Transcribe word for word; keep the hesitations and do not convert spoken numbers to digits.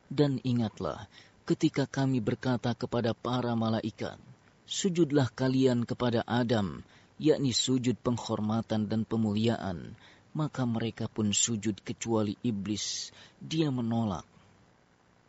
Dan ingatlah ketika kami berkata kepada para malaikat, sujudlah kalian kepada Adam, yakni sujud penghormatan dan pemuliaan. Maka mereka pun sujud kecuali iblis. Dia menolak